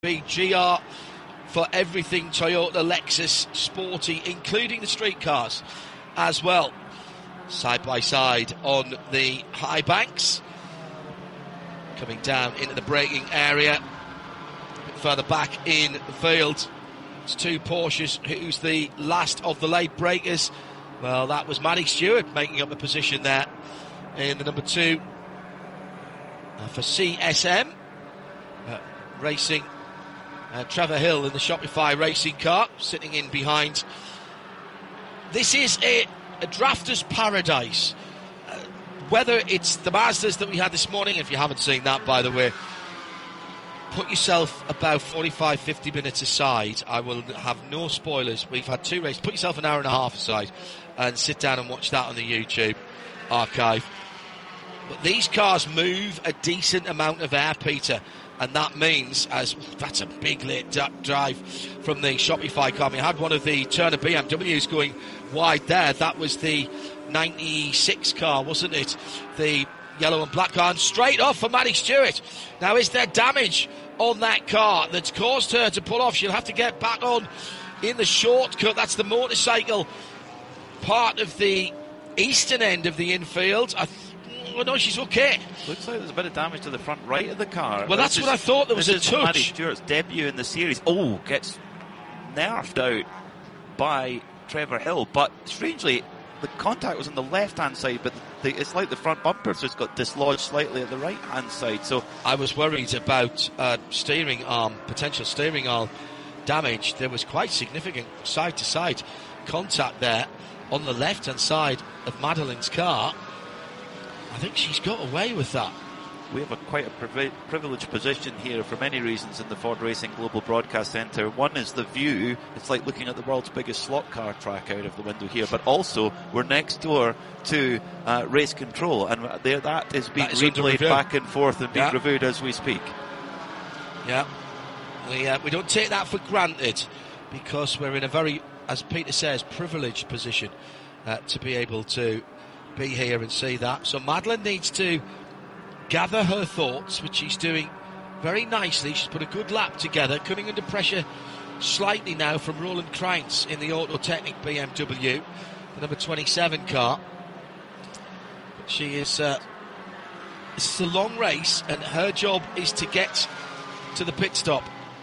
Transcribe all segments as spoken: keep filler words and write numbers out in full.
be G R for everything Toyota, Lexus, Sporty, including the street cars as well. Side by side on the high banks. Coming down into the braking area. A bit further back in the field. It's two Porsches. Who's the last of the late breakers? Well, that was Maddie Stewart making up the position there in the number two uh, for C S M uh, Racing. Uh, Trevor Hill in the Shopify racing car, sitting in behind. This is a, a drafter's paradise. Uh, whether it's the Mazdas that we had this morning, if you haven't seen that, by the way, put yourself about forty-five, fifty minutes aside. I will have no spoilers. We've had two races. Put yourself an hour and a half aside and sit down and watch that on the YouTube archive. But these cars move a decent amount of air, Peter. And that means, as that's a big late d- drive from the Shopify car. We had one of the Turner B M Ws going wide there. That was the ninety-six car, wasn't it? The yellow and black car. And straight off for Maddie Stewart. Now, is there damage on that car that's caused her to pull off? She'll have to get back on in the shortcut. That's the motorcycle part of the eastern end of the infield. I th- Oh, no, she's okay. Looks like there's a bit of damage to the front right of the car. Well, that's this what is, I thought. There was a this is touch. Maddie Stewart's debut in the series. Oh, gets nerfed out by Trevor Hill. But strangely, the contact was on the left-hand side, but the, it's like the front bumper's just got dislodged slightly at the right-hand side. So I was worried about uh, steering arm, potential steering arm damage. There was quite significant side-to-side contact there on the left-hand side of Madeline's car. I think she's got away with that. We have a quite a privi- privileged position here for many reasons in the Ford Racing Global Broadcast Centre. One is the view. It's like looking at the world's biggest slot car track out of the window here. But also, we're next door to uh, race control. And there, that is being that is replayed back and forth and being yeah. reviewed as we speak. Yeah. We, uh, we don't take that for granted because we're in a very, as Peter says, privileged position uh, to be able to be here and see that. So Madeline needs to gather her thoughts, which she's doing very nicely. She's put a good lap together, coming under pressure slightly now from Roland Kreintz in the Autotechnic B M W, the number twenty-seven car. But she is uh, this is a long race and her job is to get to the pit stop.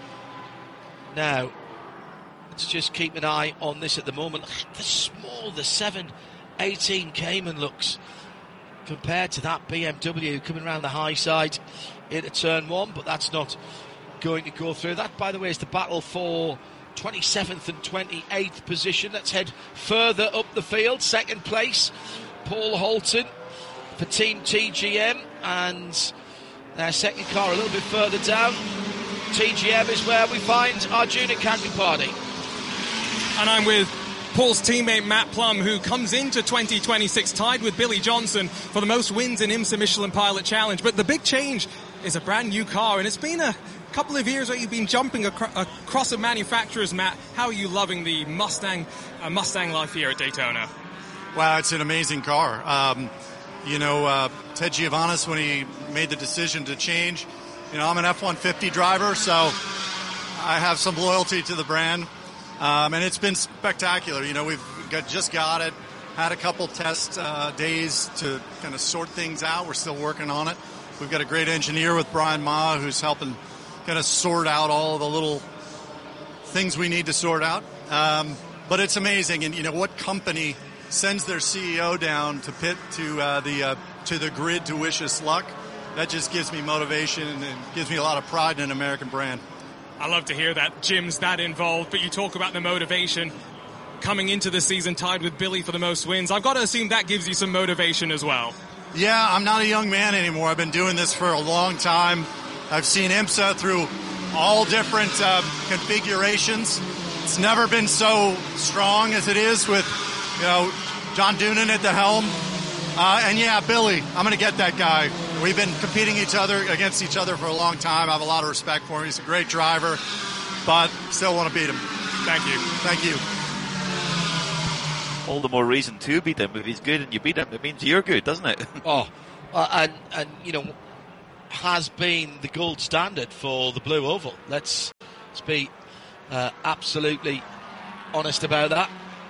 Now let's just keep an eye on this at the moment. The small, the seven eighteen Cayman looks compared to that B M W coming around the high side into turn one, but that's not going to go through. That, by the way, is the battle for twenty-seventh and twenty-eighth position. Let's head further up the field. Second place, Paul Holton for Team T G M, and their second car a little bit further down. T G M is where we find Arjuna Kandipati. And I'm with Paul's teammate Matt Plum, who comes into twenty twenty-six tied with Billy Johnson for the most wins in IMSA Michelin Pilot Challenge. But the big change is a brand new car, and it's been a couple of years where you've been jumping acro- across the manufacturers. Matt, how are you loving the Mustang uh, Mustang life here at Daytona? Wow, it's an amazing car. Um, you know, uh, Ted Giovannis, when he made the decision to change, you know, I'm an F one fifty driver, so I have some loyalty to the brand. Um, and it's been spectacular. You know, we've got, just got it, had a couple test uh, days to kind of sort things out. We're still working on it. We've got a great engineer with Brian Ma who's helping kind of sort out all the little things we need to sort out. Um, but it's amazing. And, you know, what company sends their C E O down to pit to uh, the uh, to the grid to wish us luck? That just gives me motivation and gives me a lot of pride in an American brand. I love to hear that Jim's that involved, but you talk about the motivation coming into the season tied with Billy for the most wins. I've got to assume that gives you some motivation as well. Yeah, I'm not a young man anymore. I've been doing this for a long time. I've seen IMSA through all different uh, configurations. It's never been so strong as it is with, you know, John Doonan at the helm. Uh, and yeah, Billy, I'm going to get that guy. We've been competing each other against each other for a long time. I have a lot of respect for him. He's a great driver, but still want to beat him. Thank you. Thank you. All the more reason to beat him. If he's good and you beat him, it means you're good, doesn't it? oh, uh, and and you know, has been the gold standard for the Blue Oval. Let's, let's be uh, absolutely honest about that.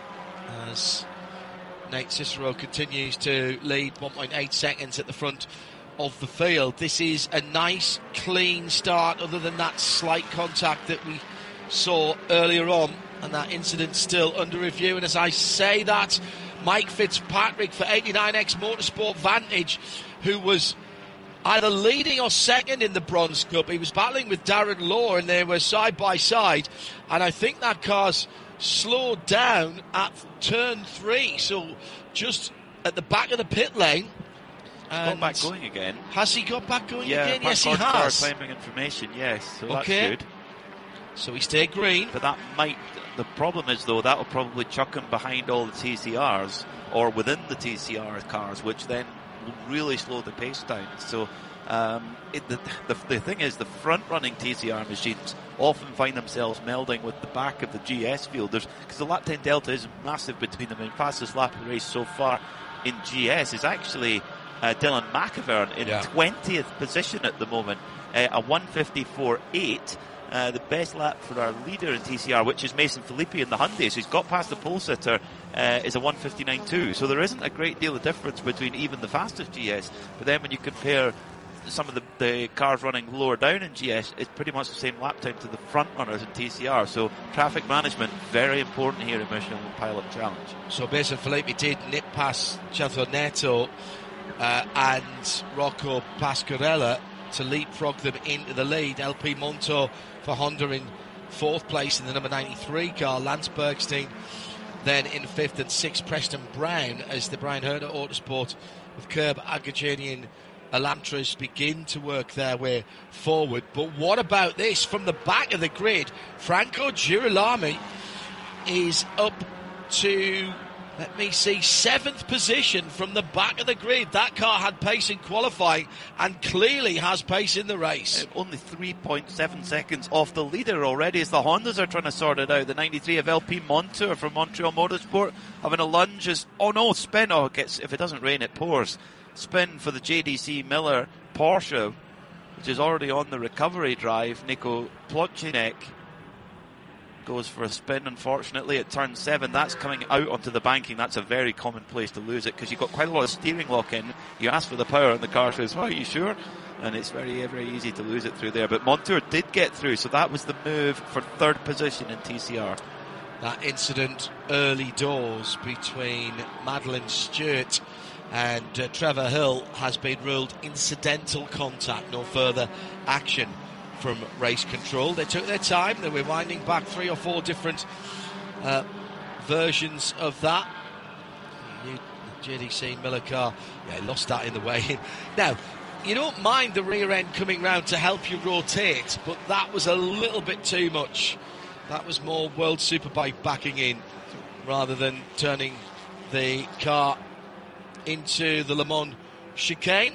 As Nate Cicero continues to lead one point eight seconds at the front of the field. This is a nice, clean start, other than that slight contact that we saw earlier on, and that incident still under review. And as I say that, Mike Fitzpatrick for eighty-nine X Motorsport Vantage, who was either leading or second in the Bronze Cup, he was battling with Darren Law, and they were side by side, and I think that car's slowed down at turn three, so just at the back of the pit lane. Got back going again. Has he got back going yeah, again? Yes, he car has. Timing information, yes. So okay. That's good. So he stayed green. But that might. The problem is, though, that will probably chuck him behind all the T C Rs or within the T C R cars, which then will really slow the pace down. So um, it, the, the the thing is, the front-running T C R machines often find themselves melding with the back of the G S field, because the lap time delta is massive between them. And fastest lap of the race so far in G S is actually Uh, Dylan McIvern in yeah. twentieth position at the moment, uh, a one fifty-four point eight. Uh, the best lap for our leader in T C R, which is Mason Filippi in the Hyundai, so he's got past the pole sitter, uh, is a one fifty-nine point two. So there isn't a great deal of difference between even the fastest G S. But then when you compare some of the, the cars running lower down in G S, it's pretty much the same lap time to the front runners in T C R. So traffic management, very important here in Michelin Pilot Challenge. So Mason Filippi did nip past Chelto Neto Uh, and Rocco Pasquarella to leapfrog them into the lead. L P Monto for Honda in fourth place in the number ninety-three car. Lance Bergstein then in fifth, and sixth Preston Brown as the Brian Herder Autosport with Curb, Agajanian, Elantras begin to work their way forward. But what about this? From the back of the grid, Franco Girolami is up to, let me see, seventh position from the back of the grid. That car had pace in qualifying and clearly has pace in the race. Uh, only three point seven seconds off the leader already as the Hondas are trying to sort it out. The ninety-three of L P Montour from Montreal Motorsport having a lunge as, oh no, spin. Oh, it gets, if it doesn't rain, it pours. Spin for the J D C Miller Porsche, which is already on the recovery drive. Nico Plotchinek goes for a spin, unfortunately, at turn seven. That's coming out onto the banking. That's a very common place to lose it, because you've got quite a lot of steering lock in. You ask for the power and the car says, oh, are you sure? And it's very, very easy to lose it through there. But Montour did get through, so that was the move for third position in T C R. That incident early doors between Madeline Stewart and uh, Trevor Hill has been ruled incidental contact, no further action from race control. They took their time. They were winding back three or four different uh, versions of that. New J D C Miller car, yeah, he lost that in the way. Now, you don't mind the rear end coming round to help you rotate, but that was a little bit too much. That was more World Superbike backing in rather than turning the car into the Le Mans chicane.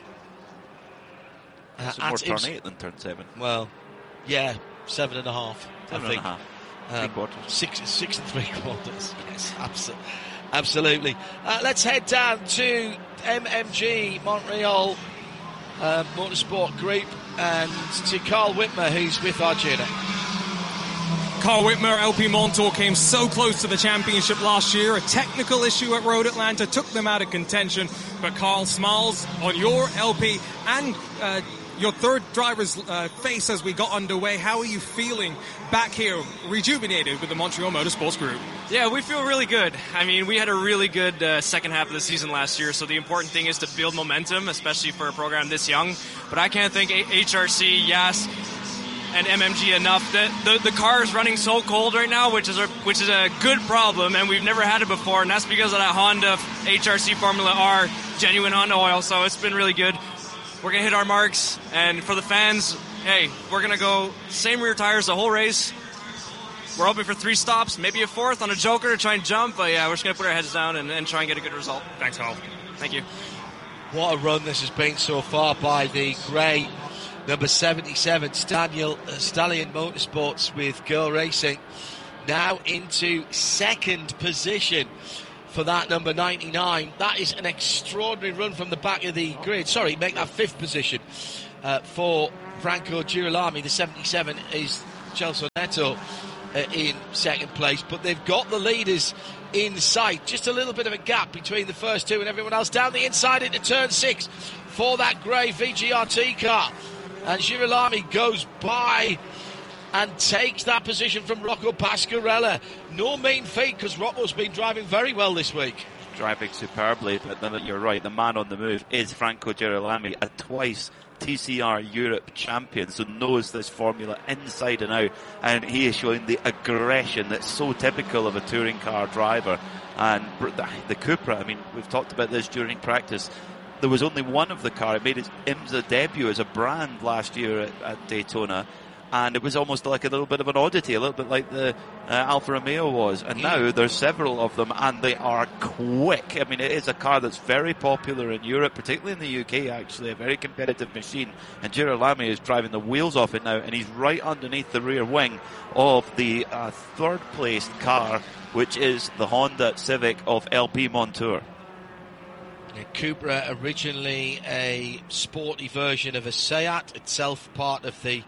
Uh, more turn ins- eight than turn seven. Well, yeah, seven and a half. Seven I think. and a half. Three Um, quarters. Six, six and three quarters. Yes, abso- absolutely. Uh, let's head down to M M G Montreal uh, Motorsport Group and to Carl Whitmer, who's with Arjuna. Carl Whitmer, L P Montour, came so close to the championship last year. A technical issue at Road Atlanta took them out of contention. But Carl, smiles on your L P and uh, your third driver's uh, face as we got underway. How are you feeling back here, rejuvenated with the Montreal Motorsports Group? Yeah, we feel really good. I mean, we had a really good uh, second half of the season last year, so the important thing is to build momentum, especially for a program this young. But I can't thank a- H R C, Yas, and M M G enough. The, the the car is running so cold right now, which is a which is a good problem, and we've never had it before, and that's because of that Honda H R C Formula R genuine Honda oil. So it's been really good. We're gonna hit our marks, and for the fans, hey, we're gonna go same rear tires the whole race. We're hoping for three stops, maybe a fourth on a Joker to try and jump, but yeah, we're just gonna put our heads down and, and try and get a good result. Thanks, Carl. Thank you. What a run this has been so far by the grey number seventy-seven Staniel, uh, Stallion Motorsports with Girl Racing, now into second position for that number ninety-nine. That is an extraordinary run from the back of the grid. Sorry, make that fifth position. uh, for Franco Girolami. The seventy-seven is Celso Neto uh, in second place, but they've got the leaders in sight. Just a little bit of a gap between the first two and everyone else. Down the inside into turn six for that grey V G R T car, and Girolami goes by and takes that position from Rocco Pasquarella. No mean feat, because Rocco's been driving very well this week. Driving superbly, but then you're right, the man on the move is Franco Girolami, a twice T C R Europe champion, so knows this formula inside and out, and he is showing the aggression that's so typical of a touring car driver. And the Cupra, I mean, we've talked about this during practice. There was only one of the car. It made its IMSA debut as a brand last year at, at Daytona, and it was almost like a little bit of an oddity, a little bit like the uh, Alfa Romeo was. And now there's several of them, and they are quick. I mean, it is a car that's very popular in Europe, particularly in the U K, actually, a very competitive machine. And Girolami is driving the wheels off it now, and he's right underneath the rear wing of the uh, third-placed car, which is the Honda Civic of L P Montour. Yeah, Cupra, originally a sporty version of a Seat, itself part of the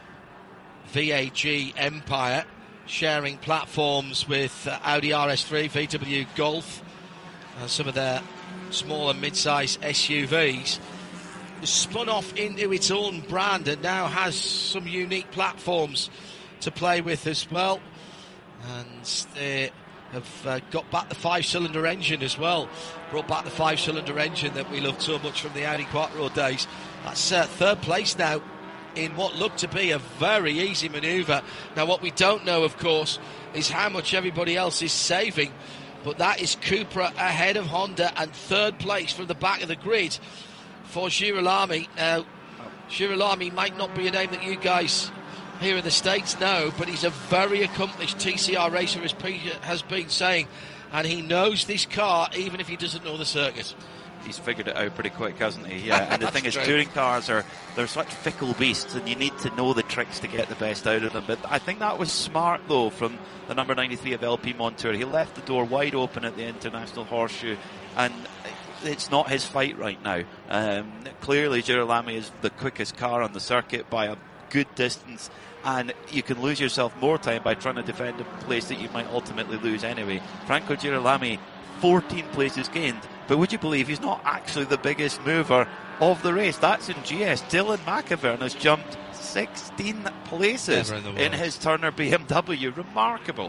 V A G empire, sharing platforms with uh, Audi R S three, V W Golf, and some of their small and mid-size S U Vs. Spun off into its own brand and now has some unique platforms to play with as well. And they have uh, got back the five-cylinder engine as well. Brought back the five-cylinder engine that we loved so much from the Audi Quattro days. That's uh, third place now in what looked to be a very easy manoeuvre. Now, what we don't know, of course, is how much everybody else is saving, but that is Cupra ahead of Honda and third place from the back of the grid for Girolami. Now, Girolami might not be a name that you guys here in the States know, but he's a very accomplished T C R racer, as Peter has been saying, and he knows this car even if he doesn't know the circuit. He's figured it out pretty quick, hasn't he? Yeah, and the thing is, true. touring cars are, they're such fickle beasts, and you need to know the tricks to get the best out of them. But I think that was smart, though, from the number ninety-three of L P Montour. He left the door wide open at the International Horseshoe, and it's not his fight right now. Um, clearly, Girolami is the quickest car on the circuit by a good distance, and you can lose yourself more time by trying to defend a place that you might ultimately lose anyway. Franco Girolami, fourteen places gained, but would you believe he's not actually the biggest mover of the race? That's in G S. Dylan McIvern has jumped sixteen places in, in his Turner B M W. Remarkable.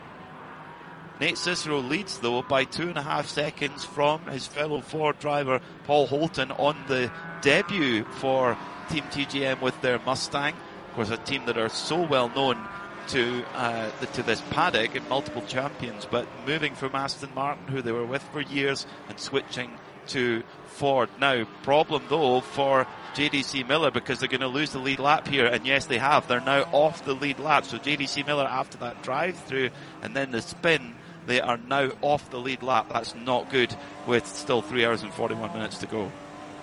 Nate Cicero leads, though, by two and a half seconds from his fellow Ford driver Paul Holton on the debut for Team T G M with their Mustang. Of course, a team that are so well known to uh, the, to this paddock and multiple champions, but moving from Aston Martin, who they were with for years, and switching to Ford. Now, problem though for J D C Miller, because they're going to lose the lead lap here, and yes they have, they're now off the lead lap. So J D C Miller, after that drive through and then the spin, they are now off the lead lap. That's not good with still three hours and forty-one minutes to go.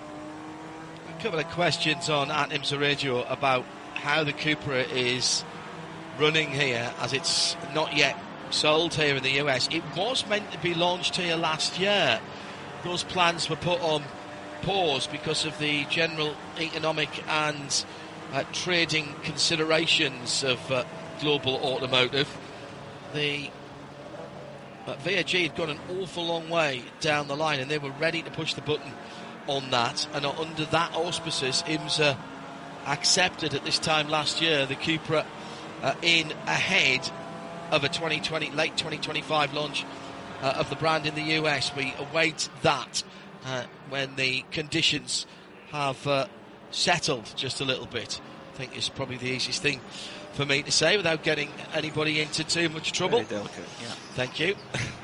A couple of questions on at IMSA Radio about how the Cupra is running here, as it's not yet sold here in the U S. It was meant to be launched here last year. Those plans were put on pause because of the general economic and uh, trading considerations of uh, global automotive. The uh, V A G had gone an awful long way down the line, and they were ready to push the button on that, and under that auspices, IMSA accepted at this time last year the Cupra uh, in ahead of a twenty twenty late twenty twenty-five launch uh, of the brand in the U S. We await that uh, when the conditions have uh, settled just a little bit. I think it's probably the easiest thing for me to say without getting anybody into too much trouble. Very delicate, yeah. Thank you.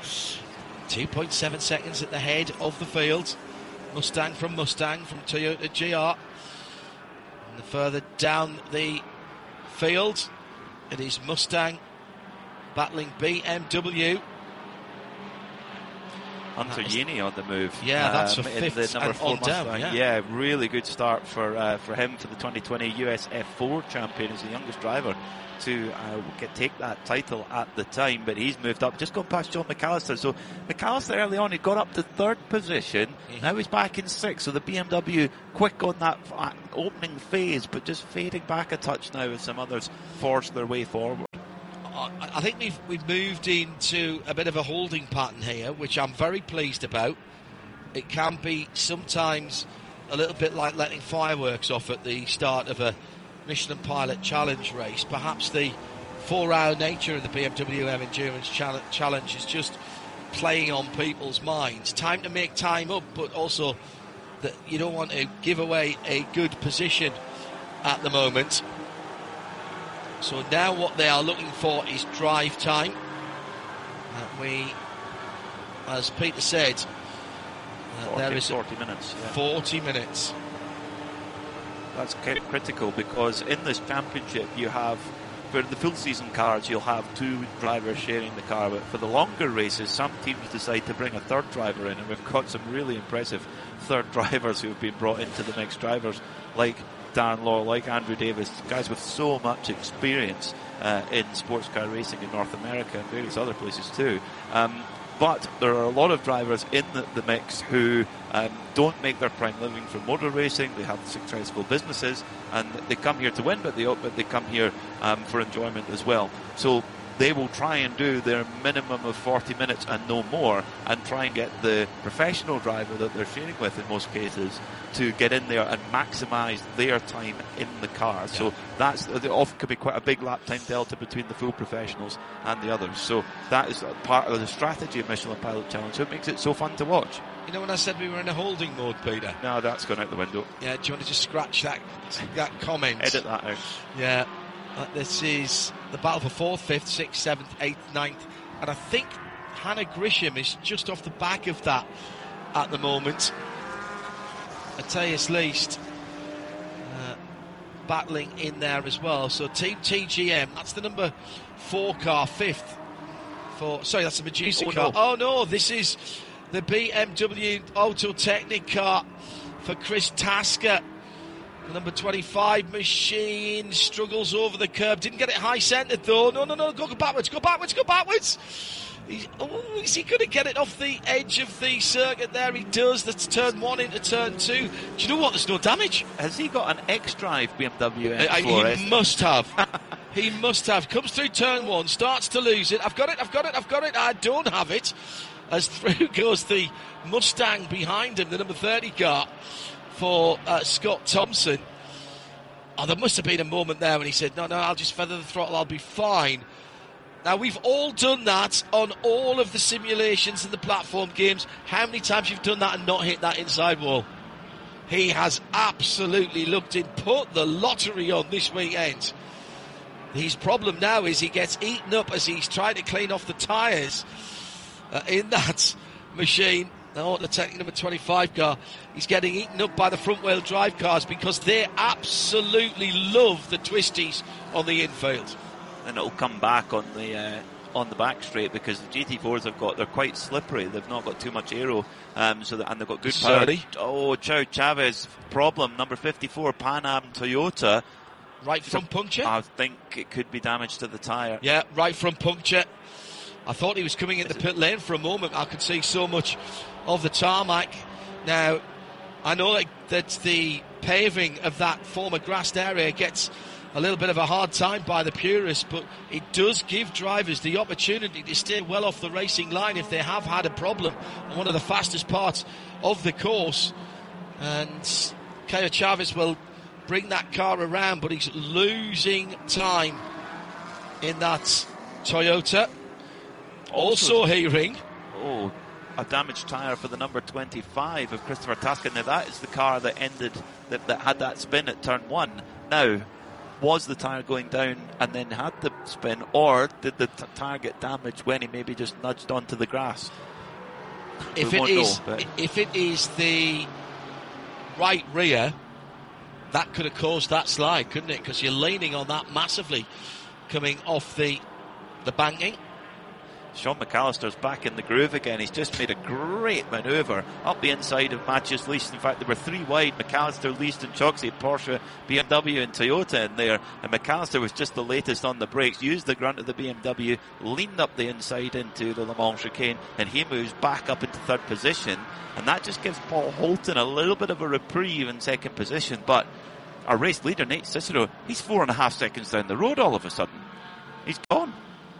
two point seven seconds at the head of the field. Mustang from Mustang from Toyota G R. And the further down the field, it is Mustang battling B M W. Hunter Yeany on the move. Yeah, that's um, for in fifth the number and four on down, Mustang. yeah. yeah, really good start for uh, for him for the twenty twenty U S F four champion. He's the youngest driver to uh, get take that title at the time, but he's moved up, just gone past John McAllister. So McAllister early on, he got up to third position. Mm-hmm. Now he's back in sixth. So the B M W quick on that uh, opening phase, but just fading back a touch now as some others force their way forward. I think we've we've moved into a bit of a holding pattern here, which I'm very pleased about. It can be sometimes a little bit like letting fireworks off at the start of a Michelin Pilot Challenge race. Perhaps the four-hour nature of the B M W M Endurance Challenge is just playing on people's minds. Time to make time up, but also that you don't want to give away a good position at the moment. So now what they are looking for is drive time. Uh, we, as Peter said, uh, forty, there is forty minutes. Yeah. forty minutes. That's critical because in this championship you have, for the full season cars, you'll have two drivers sharing the car, but for the longer races, some teams decide to bring a third driver in, and we've got some really impressive third drivers who have been brought into the mixed drivers, like Darren Law, like Andrew Davis, guys with so much experience uh, in sports car racing in North America and various other places too. Um, but there are a lot of drivers in the, the mix who um, don't make their prime living from motor racing. They have successful businesses and they come here to win, but they, but they come here um, for enjoyment as well. So they will try and do their minimum of forty minutes and no more, and try and get the professional driver that they're sharing with in most cases to get in there and maximise their time in the car. Yeah. So that's it often could be quite a big lap time delta between the full professionals and the others. So that is part of the strategy of Michelin Pilot Challenge. So it makes it so fun to watch. You know when I said we were in a holding mode, Peter? No, that's gone out the window. Yeah, do you want to just scratch that that comment? Edit that out. Yeah. Uh, this is the battle for fourth, fifth, sixth, seventh, eighth, ninth, and I think Hannah Grisham is just off the back of that at the moment. Matthias Least uh, battling in there as well. So Team T G M, that's the number four car, fifth. For sorry, that's the Medusa oh, car. No. Oh no, this is the B M W Autotechnic car for Chris Tasker. The number twenty-five machine struggles over the curb. Didn't get it high centred though. No, no, no. Go, go backwards. Go backwards. Go backwards. He's, oh, is he going to get it off the edge of the circuit there? He does. That's turn one into turn two. Do you know what? There's no damage. Has he got an X-Drive B M W uh, He must have. He must have. Comes through turn one. Starts to lose it. I've got it. I've got it. I've got it. I don't have it. As through goes the Mustang behind him, the number thirty car for uh, Scott Thompson. Oh, there must have been a moment there when he said, no, no, I'll just feather the throttle, I'll be fine. Now, we've all done that on all of the simulations and the platform games. How many times you've done that and not hit that inside wall? He has absolutely looked in, put the lottery on this weekend. His problem now is he gets eaten up as he's trying to clean off the tyres uh, in that machine. Now, the Technic number twenty-five car, he's getting eaten up by the front-wheel drive cars because they absolutely love the twisties on the infield. And it'll come back on the uh, on the back straight because the G T fours have got, they're quite slippery. They've not got too much aero, um, so that, and they've got good power. Sorry. Oh, Chow Chavez problem number fifty-four Pan Am Toyota. Right front puncture. I think it could be damage to the tyre. Yeah, right front puncture. I thought he was coming into pit lane for a moment. I could see so much of the tarmac. Now, I know that, that the paving of that former grassed area gets a little bit of a hard time by the purists, but it does give drivers the opportunity to stay well off the racing line if they have had a problem on one of the fastest parts of the course. And Caio Chavez will bring that car around, but he's losing time in that Toyota. Also, also hearing. Oh, a damaged tyre for the number twenty-five of Christopher Tasker. Now that is the car that ended, that, that had that spin at turn one. Now, was the tyre going down and then had the spin, or did the t- tyre get damaged when he maybe just nudged onto the grass? If we it is, know, if it is the right rear, that could have caused that slide, couldn't it? Because you're leaning on that massively, coming off the the banking. Sean McAllister's back in the groove again. He's just made a great manoeuvre up the inside of Matheus Leist. In fact, there were three wide: McAllister, Leist and Choksi, Porsche, B M W and Toyota in there. And McAllister was just the latest on the brakes, used the grunt of the B M W, leaned up the inside into the Le Mans chicane, and he moves back up into third position. And that just gives Paul Holton a little bit of a reprieve in second position. But our race leader, Nate Cicero, he's four and a half seconds down the road all of a sudden. He's gone.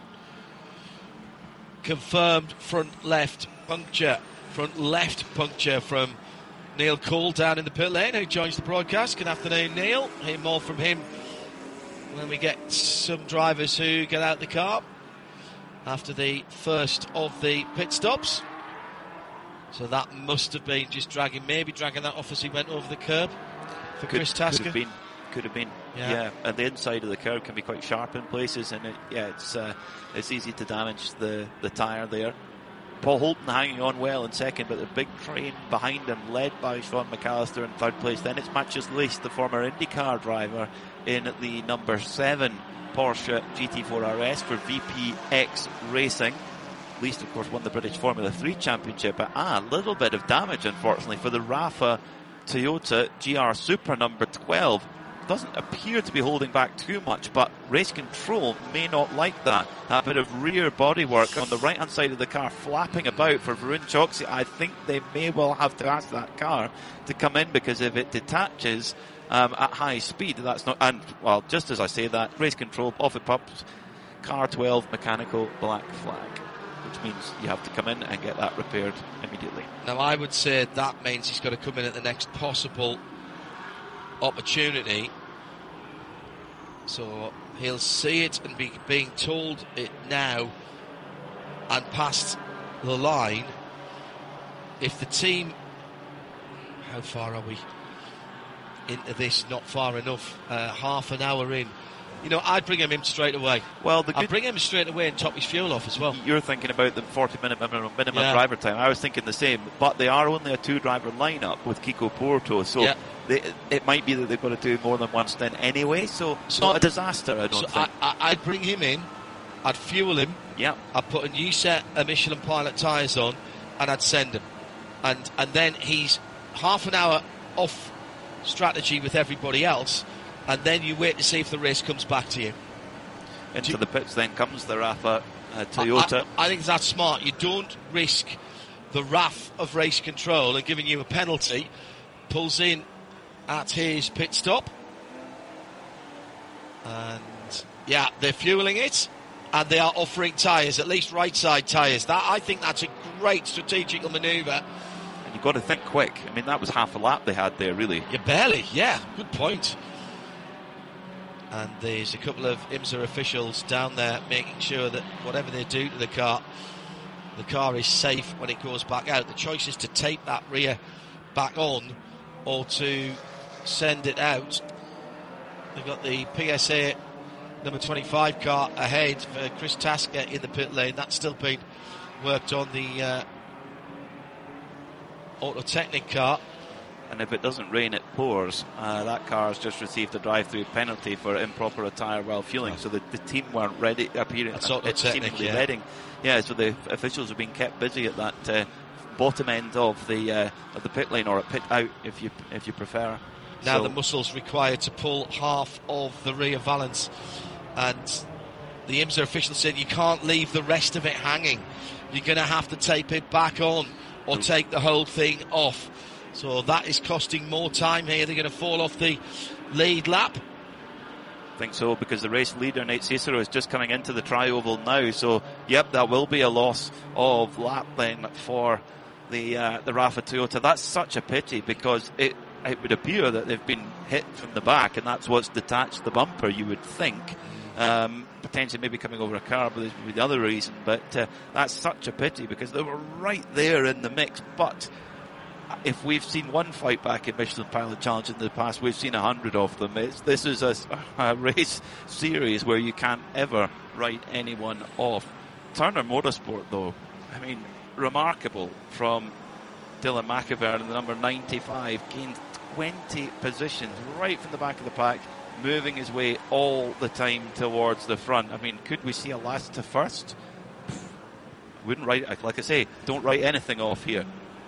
Confirmed front left puncture. Front left puncture from Neil Cole down in the pit lane, who joins the broadcast. Good afternoon, Neil. Hear more from him when we get some drivers who get out the car after the first of the pit stops. So that must have been just dragging, maybe dragging that off as he went over the curb for could, Chris Tasker. Could have been. Could have been, yeah. yeah. And the inside of the curb can be quite sharp in places, and it, yeah, it's uh, it's easy to damage the, the tyre there. Paul Holton hanging on well in second, but the big train behind him, led by Sean McAllister in third place. Then it's Matheus Leist, the former IndyCar driver, in the number seven Porsche G T four R S for V P X Racing. Leist, of course, won the British Formula three Championship, but ah, a little bit of damage, unfortunately, for the Rafa Toyota G R Super number twelve. Doesn't appear to be holding back too much, but Race Control may not like that. That bit of rear bodywork on the right hand side of the car flapping about for Varun Choksi. I think they may well have to ask that car to come in, because if it detaches um, at high speed, that's not. And well, just as I say that, Race Control off it pops. Car twelve mechanical black flag, which means you have to come in and get that repaired immediately. Now, I would say that means he's got to come in at the next possible opportunity, so he'll see it and be being told it now and past the line. If the team, how far are we into this? Not far enough. Uh, half an hour in. You know, I'd bring him in straight away. Well, the I'd bring him straight away and top his fuel off as well. You're thinking about the forty minute minimum, minimum yeah. driver time. I was thinking the same, but they are only a two driver lineup with Kiko Porto, so yeah. they, it might be that they've got to do more than one stint anyway, so it's so, not a disaster, I don't so think. I, I, I'd bring him in, I'd fuel him, yeah. I'd put a new set of Michelin Pilot tyres on, and I'd send him. And, and then he's half an hour off strategy with everybody else, and then you wait to see if the race comes back to you. Into you, the pits then comes the Rafa uh, Toyota. I, I, I think that's smart. You don't risk the wrath of Race Control and giving you a penalty. Pulls in at his pit stop. And, yeah, they're fueling it. And they are offering tyres, at least right side tyres. That I think that's a great strategical manoeuvre. And you've got to think quick. I mean, that was half a lap they had there, really. You barely, yeah. Good point. And there's a couple of IMSA officials down there making sure that whatever they do to the car, the car is safe when it goes back out. The choice is to tape that rear back on or to send it out. They've got the P S A number twenty-five car ahead for Chris Tasker in the pit lane. That's still being worked on, the uh, Autotechnic car. And if it doesn't rain, it pours. Uh, that car has just received a drive-through penalty for improper attire while fueling. So the, the team weren't ready, appearing, uh, seemingly yeah. ready. Yeah, so the officials have been kept busy at that uh, bottom end of the uh, of the pit lane, or at pit out, if you if you prefer. Now so the muscle's required to pull half of the rear valance, and the IMSA official said you can't leave the rest of it hanging. You're going to have to tape it back on or take the whole thing off. So that is costing more time here. They're going to fall off the lead lap. I think so, because the race leader, Nate Cicero, is just coming into the tri-oval now. So, yep, that will be a loss of lap then for the uh, the Rafa Toyota. That's such a pity, because it, it would appear that they've been hit from the back, and that's what's detached the bumper, you would think. Um, potentially maybe coming over a car, but there's maybe the other reason. But uh, that's such a pity, because they were right there in the mix. But if we've seen one fight back in Michelin Pilot Challenge in the past, we've seen a hundred of them. It's, this is a, a race series where you can't ever write anyone off. Turner Motorsport, though, I mean, remarkable from Dylan McIver in the number ninety-five, gained twenty positions right from the back of the pack, moving his way all the time towards the front. I mean, could we see a last to first? wouldn't write, like I say, don't write anything off here.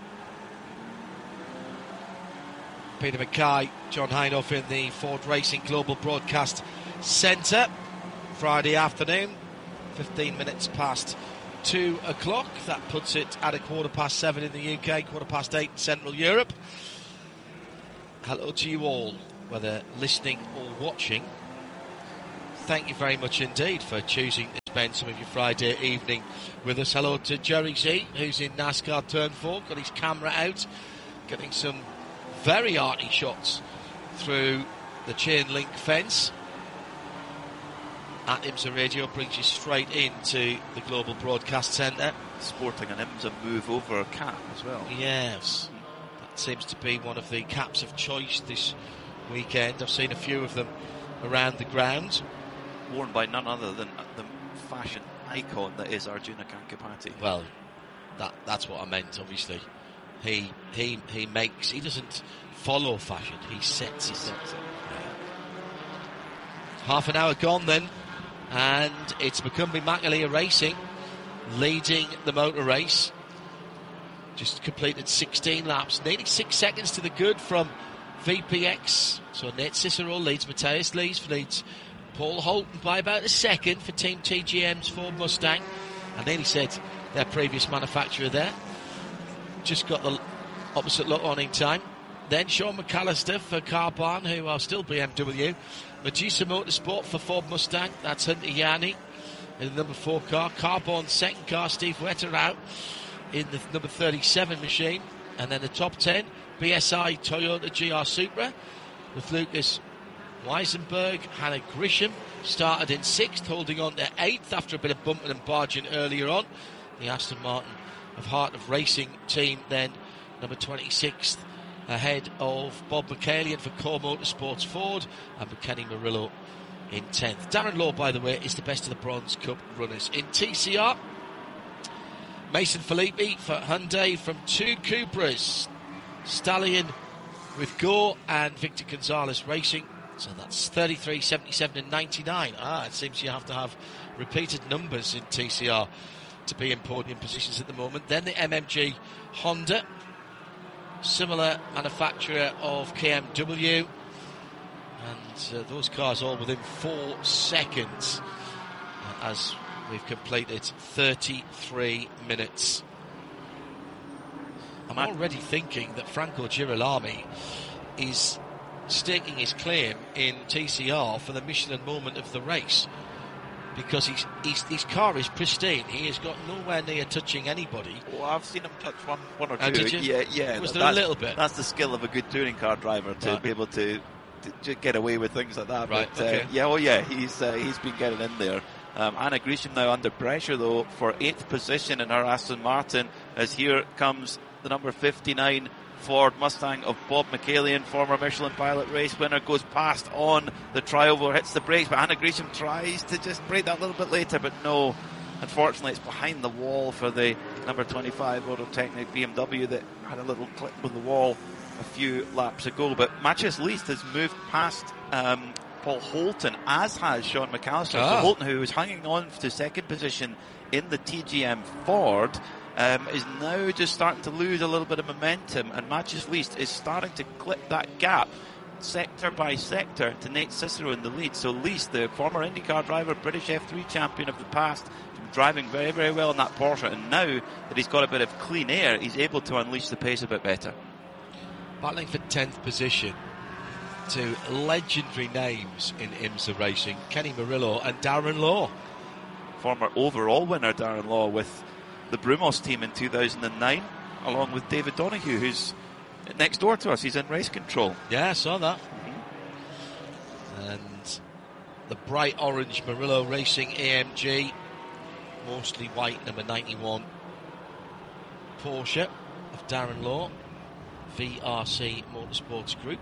Peter Mackay, John Hindhaugh in the Ford Racing Global Broadcast Centre. Friday afternoon, fifteen minutes past two o'clock. That puts it at a quarter past seven in the U K, quarter past eight in Central Europe. Hello to you all, whether listening or watching. Thank you very much indeed for choosing to spend some of your Friday evening with us. Hello to Jerry Z, who's in NASCAR Turn four, got his camera out, getting some very arty shots through the chain link fence. At IMSA Radio brings you straight into the Global Broadcast Centre. Sporting an IMSA move over cap as well. Yes, that seems to be one of the caps of choice this weekend. I've seen a few of them around the ground. Worn by none other than the fashion icon that is Arjuna Kankapati. Well, that that's what I meant, obviously. He he he makes, he doesn't follow fashion, he sets it. He sets it. Yeah. Half an hour gone then, and it's Macumbi McAleer Racing leading the motor race. Just completed sixteen laps, nearly six seconds to the good from V P X. So Nate Cicero leads, Matthias Lees leads Paul Holton by about a second for Team T G M's Ford Mustang. I nearly said their previous manufacturer there. Just got the opposite look on in time. Then Sean McAllister for Carbon, who are still B M W. Medusa Motorsport for Ford Mustang. That's Hunter Yanni in the number four car. Carbon second car. Steve Wetter out in the number thirty-seven machine. And then the top ten, B S I Toyota G R Supra with Lucas Weisenberg. Hannah Grisham started in sixth, holding on to eighth after a bit of bumping and barging earlier on. The Aston Martin of Heart of Racing team then number twenty-sixth, ahead of Bob McCallion for Core Motorsports Ford, and Kenny Murillo in tenth. Darren Law, by the way, is the best of the Bronze Cup runners. In T C R, Mason Filippi for Hyundai from two Cupras, Stallion with Gore and Victor Gonzalez Racing. So that's thirty-three, seventy-seven and ninety-nine. Ah, it seems you have to have repeated numbers in T C R to be in podium positions at the moment. Then the M M G Honda, similar manufacturer of K M W, and uh, those cars all within four seconds uh, as we've completed thirty-three minutes. I'm already thinking that Franco Girolami is staking his claim in T C R for the Michelin moment of the race, because he's, he's, his car is pristine. He has got nowhere near touching anybody. Well, I've seen him touch one, one or two. Oh, did you? Yeah, yeah. Was there a little bit? That's the skill of a good touring car driver to right. be able to, to, to get away with things like that. Right. But, okay. uh, yeah, oh yeah, he's uh, he's been getting in there. Um, Anna Grisham now under pressure though for eighth position in her Aston Martin, as here comes the number fifty-nine Ford Mustang of Bob McCallion, former Michelin pilot race winner, goes past on the trioval, hits the brakes, but Anna Grisham tries to just brake that a little bit later, but no, unfortunately it's behind the wall for the number twenty-five Autotechnic B M W that had a little clip with the wall a few laps ago. But Matthias Leist has moved past um, Paul Holton, as has Sean McAllister. Ah. So Holton, who was hanging on to second position in the T G M Ford, Um, is now just starting to lose a little bit of momentum, and Matthias Leist is starting to clip that gap sector by sector to Nate Cicero in the lead. So Leist, the former IndyCar driver, British F three champion of the past, driving very, very well in that Porsche, and now that he's got a bit of clean air, he's able to unleash the pace a bit better. Battling for tenth position to legendary names in IMSA racing, Kenny Murillo and Darren Law. Former overall winner Darren Law with the Brumos team in two thousand nine, along with David Donoghue, who's next door to us. He's in race control. Yeah, I saw that. Mm-hmm. And the bright orange Murillo Racing A M G, mostly white, number ninety-one Porsche of Darren Law, V R C Motorsports Group.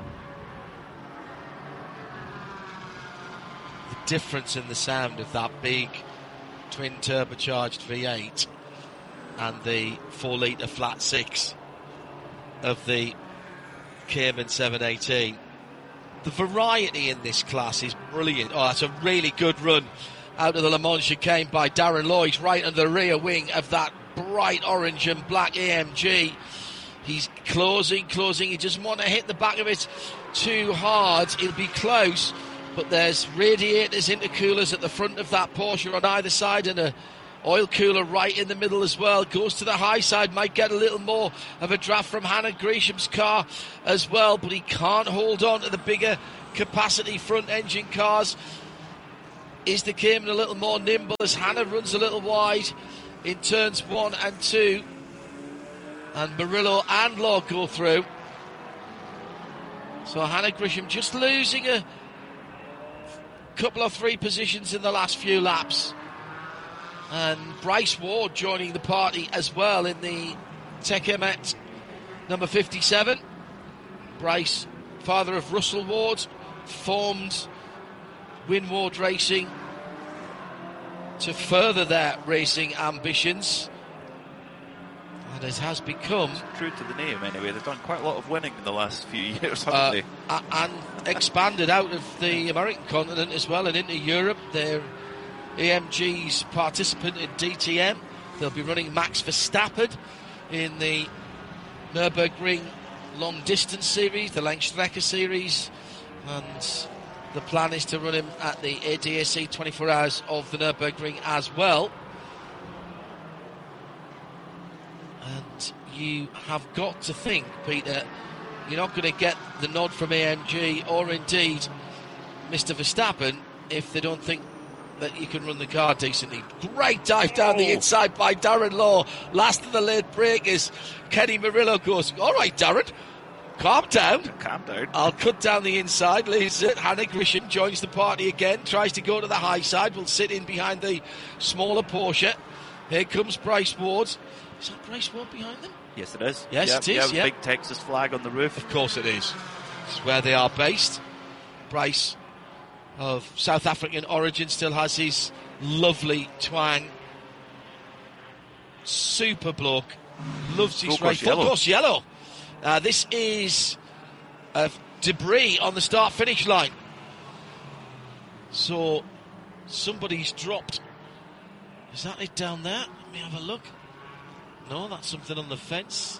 The difference in the sound of that big twin turbocharged V eight and the four litre flat six of the Cayman seven eighteen. The variety in this class is brilliant. Oh, that's a really good run out of the Le Mans chicane by Darren Lloyd, right under the rear wing of that bright orange and black A M G. He's closing, closing. He doesn't want to hit the back of it too hard. He'll be close, but there's radiators, intercoolers at the front of that Porsche on either side, and a oil cooler right in the middle as well. Goes to the high side, might get a little more of a draft from Hannah Gresham's car as well, but he can't hold on to the bigger capacity front engine cars. Is the Cayman a little more nimble as Hannah runs a little wide in turns one and two, and Murillo and Law go through. So Hannah Grisham just losing a couple of three positions in the last few laps. And Bryce Ward joining the party as well in the Tech Emet number fifty-seven. Bryce, father of Russell Ward, formed Winward Racing to further their racing ambitions, and it has become true to the name anyway. They've done quite a lot of winning in the last few years, haven't uh, they? And expanded out of the American continent as well and into Europe. They're A M G's participant in D T M. They'll be running Max Verstappen in the Nürburgring Long Distance Series, the Langstrecke Series, and the plan is to run him at the A D A C twenty-four hours of the Nürburgring as well. And you have got to think, Peter, you're not going to get the nod from A M G or indeed Mister Verstappen if they don't think that you can run the car decently. Great dive down oh. the inside by Darren Law. Last of the late breakers. Kenny Murillo goes, all right, Darren, calm down. Calm down. I'll cut down the inside, leaves it. Hannah Grisham joins the party again, tries to go to the high side, will sit in behind the smaller Porsche. Here comes Bryce Ward. Is that Bryce Ward behind them? Yes, it is. Yes, yep, it is, you have yeah. a big Texas flag on the roof. Of course it is. It's where they are based. Bryce, of South African origin, still has his lovely twang. Super bloke. Loves his race. Full course yellow. Uh, this is uh, debris on the start-finish line. So somebody's dropped. Is that it down there? Let me have a look. No, that's something on the fence.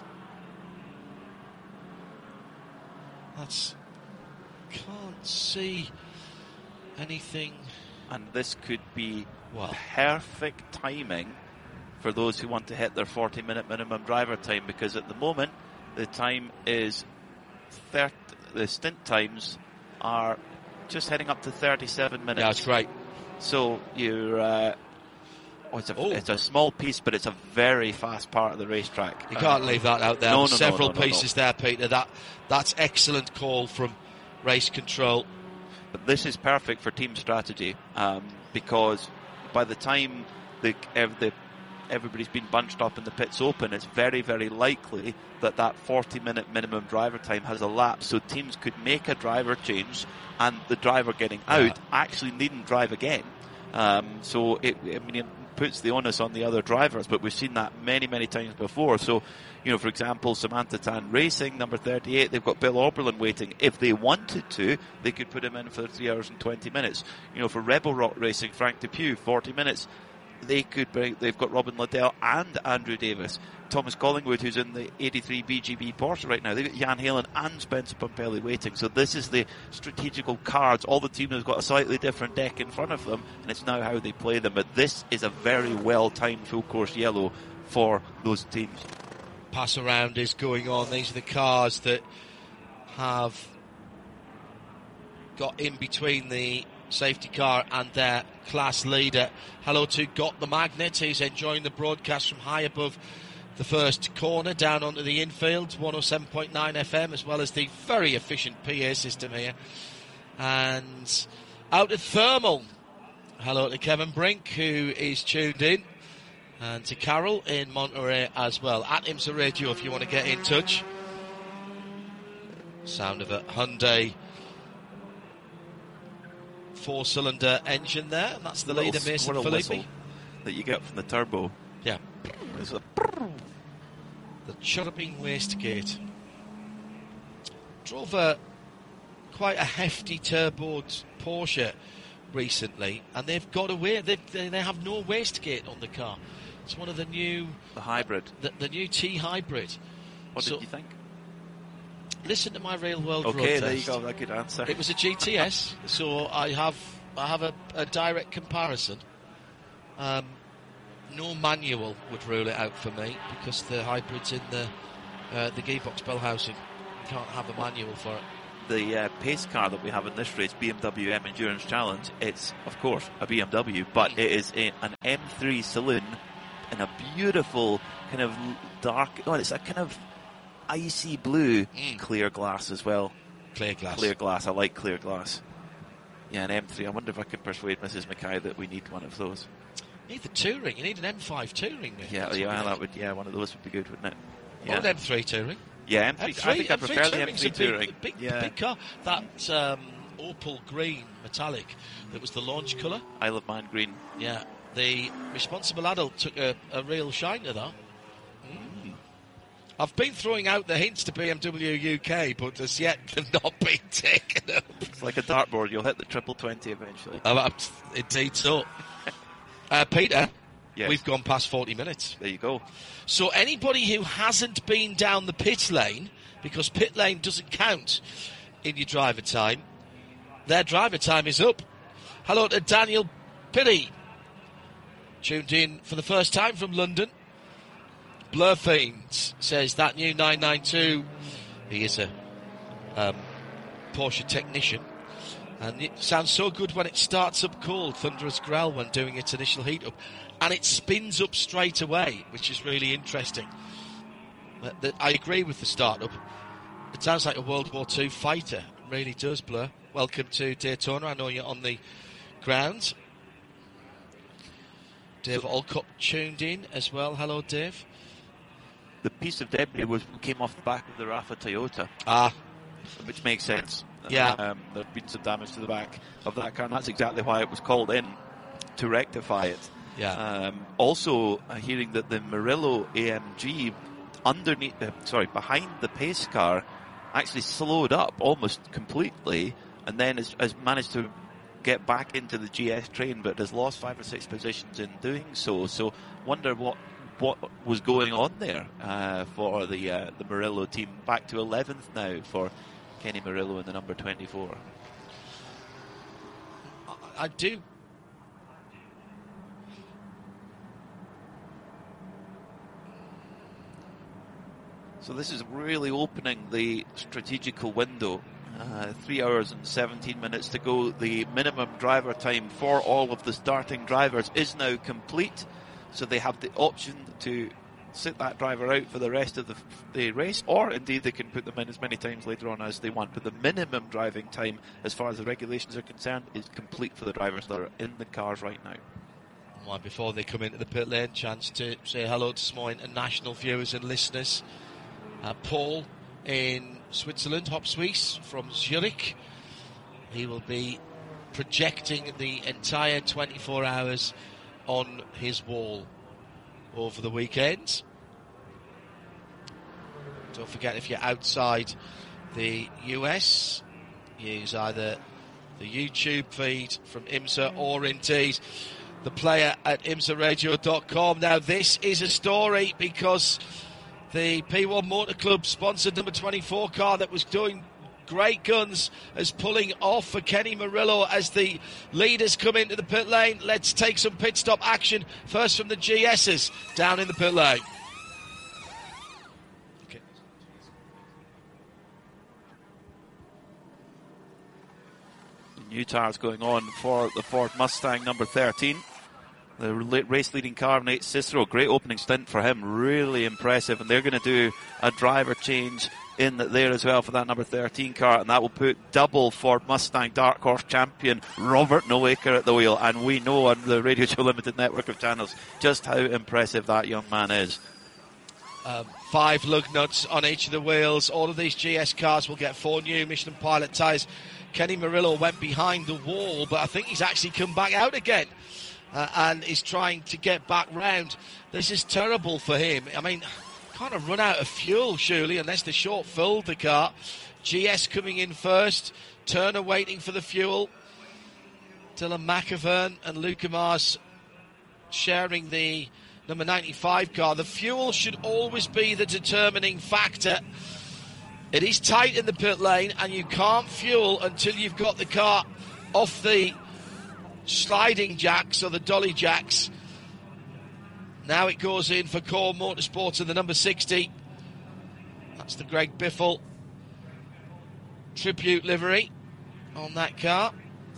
That's... Can't see anything. And this could be well, perfect timing for those who want to hit their forty minute minimum driver time, because at the moment the time is thirty, the stint times are just heading up to thirty-seven minutes. Yeah, that's right. So you're uh, oh, it's, a, oh. it's a small piece, but it's a very fast part of the racetrack. You can't leave that out there. No, no, Several no, no, no, pieces no. there, Peter. That that's excellent call from race control. But this is perfect for team strategy, um, because by the time the, the everybody's been bunched up and the pit's open, it's very, very likely that that forty minute minimum driver time has elapsed. So teams could make a driver change, and the driver getting out yeah. actually needn't drive again. Um, so it, I mean, it puts the onus on the other drivers, but we've seen that many, many times before. So, you know, for example, Samantha Tan Racing, number thirty-eight, they've got Bill Oberlin waiting. If they wanted to, they could put him in for three hours and twenty minutes. You know, for Rebel Rock Racing, Frank Depew, forty minutes. They could bring, they've got Robin Liddell and Andrew Davis. Thomas Collingwood, who's in the eighty-three B G B Porsche right now. They've got Jan Halen and Spencer Pompelli waiting. So this is the strategical cards. All the teams have got a slightly different deck in front of them, and it's now how they play them. But this is a very well-timed full course yellow for those teams. Pass around is going on. These are the cars that have got in between the safety car and their class leader. Hello to Got the Magnet, who's enjoying the broadcast from high above the first corner down onto the infield, one oh seven point nine F M, as well as the very efficient P A system here. And out at Thermal, hello to Kevin Brink, who is tuned in, and to Carol in Monterey as well. At IMSA Radio if you want to get in touch. Sound of a Hyundai four-cylinder engine there, and that's the leader, Mason Filippi. That you get from the turbo. Yeah. It's a the chirping wastegate. Drove a quite a hefty turboed Porsche recently, and they've got away. They they have no wastegate on the car. It's one of the new the hybrid, the, the new T hybrid. What so, did you think? Listen to my real world road Okay, test. there you go. That good answer. It was a G T S, so I have I have a, a direct comparison. Um, no manual would rule it out for me because the hybrid's in the uh, the gearbox bell housing. You can't have a manual for it. The uh, pace car that we have in this race, B M W M Endurance Challenge, it's of course a B M W, but it is a, an M three saloon in a beautiful kind of dark. Oh, it's a kind of icy blue mm. clear glass as well. Clear glass. Clear glass. I like clear glass. Yeah, an M three. I wonder if I can persuade Missus Mackay that we need one of those. You need the touring. You need an M five touring. Maybe. Yeah, yeah, that would. Yeah, one of those would be good, wouldn't it? Yeah. Or an M three touring. Yeah, M three. M three I think I prefer the M three touring. Big, big, yeah. big car. That um, opal green metallic that was the launch colour. Isle of Man green. Yeah. The responsible adult took a, a real shine to that. Mm. I've been throwing out the hints to B M W U K, but as yet they've not been taken up. It's like a dartboard. You'll hit the triple twenty eventually. Oh, indeed so. uh, Peter, yes. We've gone past forty minutes. There you go. So anybody who hasn't been down the pit lane, because pit lane doesn't count in your driver time, their driver time is up. Hello to Daniel Pitty. Tuned in for the first time from London. Blur Fiends says that new nine ninety-two, he is a um, Porsche technician, and it sounds so good when it starts up cold, thunderous growl when doing its initial heat up, and it spins up straight away, which is really interesting. But the, I agree with the start up. It sounds like a World War Two fighter. It really does, Blur. Welcome to Daytona. I know you're on the grounds. Dave so, Alcott tuned in as well. Hello, Dave. The piece of debris was came off the back of the Rafa Toyota. Ah. Which makes sense. Yeah. Um, there had been some damage to the back of that car, and that's exactly why it was called in, to rectify it. Yeah. Um, also, uh, hearing that the Murillo A M G underneath, uh, sorry, behind the pace car actually slowed up almost completely, and then has, has managed to get back into the G S train, but has lost five or six positions in doing so. So, wonder what what was going on there uh, for the uh, the Murillo team. Back to eleventh now for Kenny Murillo in the number twenty-four. I, I do. So this is really opening the strategical window. Uh, three hours and seventeen minutes to go. The minimum driver time for all of the starting drivers is now complete. So they have the option to sit that driver out for the rest of the, the race, or indeed they can put them in as many times later on as they want. But the minimum driving time, as far as the regulations are concerned, is complete for the drivers that are in the cars right now. Well, before they come into the pit lane, chance to say hello to some more international viewers and listeners. Uh, Paul in Switzerland, Hop Suisse from Zurich. He will be projecting the entire twenty-four hours on his wall over the weekend. Don't forget, if you're outside the U S, use either the YouTube feed from IMSA or indeed the player at imsa radio dot com. Now, this is a story because the P one Motor Club sponsored number twenty-four car that was doing great guns is pulling off for Kenny Murillo as the leaders come into the pit lane. Let's take some pit stop action first from the G S's down in the pit lane. Okay. New tires going on for the Ford Mustang number thirteen. The race leading car, Nate Cicero, great opening stint for him, really impressive, and they're going to do a driver change in there as well for that number thirteen car, and that will put double Ford Mustang Dark Horse champion Robert Nowaker at the wheel, and we know on the Radio Show Limited network of channels just how impressive that young man is. Um, five lug nuts on each of the wheels. All of these G S cars will get four new Michelin Pilot tyres. Kenny Murillo went behind the wall, but I think he's actually come back out again. Uh, and is trying to get back round. This is terrible for him. I mean, kind of run out of fuel, surely, unless they short filled the car. G S coming in first. Turner waiting for the fuel. Dylan McAvern and Luca Mars sharing the number ninety-five car. The fuel should always be the determining factor. It is tight in the pit lane, and you can't fuel until you've got the car off the sliding jacks or the dolly jacks. Now it goes in for Core Motorsports and the number sixty. That's the Greg Biffle tribute livery on that car.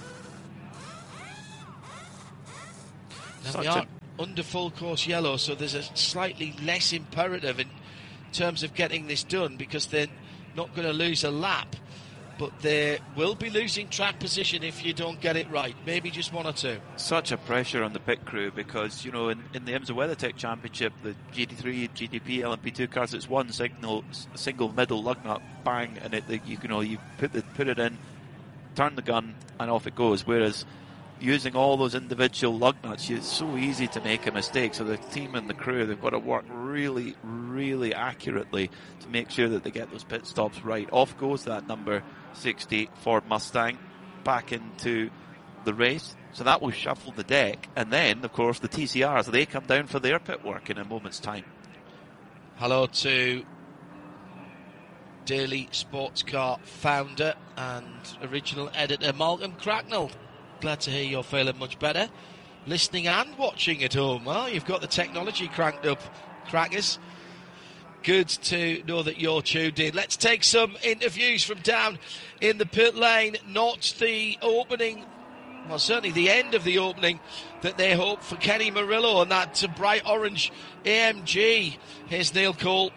Now Such we are a... under full course yellow, so there's a slightly less imperative in terms of getting this done, because they're not going to lose a lap, but they will be losing track position if you don't get it right. Maybe just one or two. Such a pressure on the pit crew, because, you know, in, in the IMSA WeatherTech Championship, the G T three, G T P, L M P two cars, it's one signal, single middle lug nut, bang, and it, you, you know, you put the, put it in, turn the gun, and off it goes. Whereas using all those individual lug nuts, it's so easy to make a mistake. So the team and the crew, they've got to work really, really accurately to make sure that they get those pit stops right. Off goes that number sixty Ford Mustang back into the race. So that will shuffle the deck. And then, of course, the T C Rs, they come down for their pit work in a moment's time. Hello to Daily Sports Car founder and original editor Malcolm Cracknell. Glad to hear you're feeling much better. Listening and watching at home. Well, you've got the technology cranked up, crackers. Good to know that you're tuned in. Let's take some interviews from down in the pit lane. Not the opening, well, certainly the end of the opening that they hope for Kenny Murillo and that bright orange A M G. Here's Neil Cole.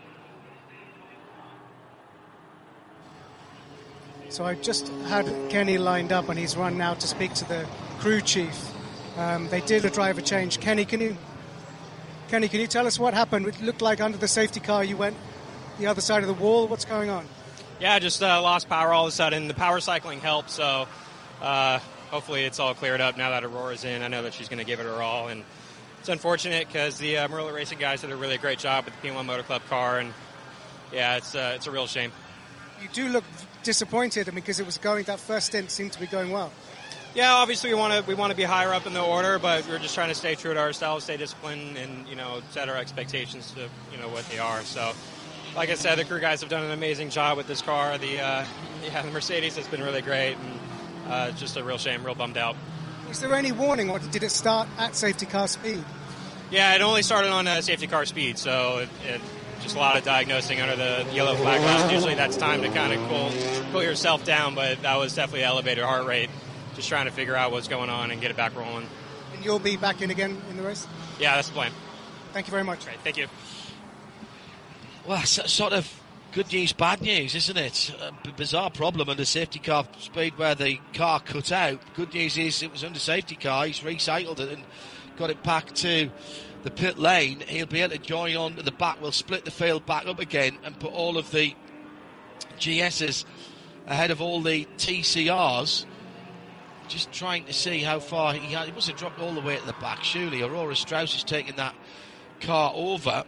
So I just had Kenny lined up, and he's run now to speak to the crew chief. Um, they did a driver change. Kenny, can you, Kenny, can you tell us what happened? It looked like under the safety car you went the other side of the wall. What's going on? Yeah, just uh, lost power all of a sudden. The power cycling helped, so uh, hopefully it's all cleared up now that Aurora's in. I know that she's going to give it her all, and it's unfortunate because the uh, Murillo Racing guys did a really great job with the P one Motor Club car, and yeah, it's uh, it's a real shame. You do look disappointed, because it was going, that first stint seemed to be going well. Yeah, obviously we want to we want to be higher up in the order, but we're just trying to stay true to ourselves, stay disciplined, and you know set our expectations to you know what they are. So, like I said, the crew guys have done an amazing job with this car. The uh, yeah, the Mercedes has been really great, and uh, just a real shame, real bummed out. Was there any warning, or did it start at safety car speed? Yeah, it only started on uh, safety car speed, so it, it just a lot of diagnosing under the yellow flag lights. Usually that's time to kind of cool, cool yourself down, but that was definitely elevated heart rate. Just trying to figure out what's going on and get it back rolling. And you'll be back in again in the race? Yeah, that's the plan. Thank you very much. Great, thank you. Well, sort of good news, bad news, isn't it? A b- bizarre problem under safety car speed where the car cut out. Good news is it was under safety car. He's recycled it and got it back to the pit lane. He'll be able to join on to the back. We'll split the field back up again and put all of the G S's ahead of all the T C Rs. Just trying to see how far he had. He must have dropped all the way at the back, surely. Aurora Strauss is taking that car over.